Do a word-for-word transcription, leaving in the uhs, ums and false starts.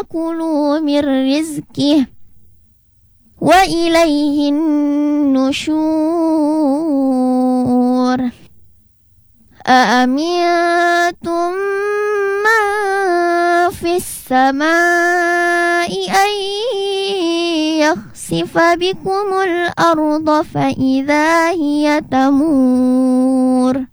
كلوا من رزقه وإليه النشور أأمنتم من في السماء أن يخسف بكم الأرض فإذا هي تمور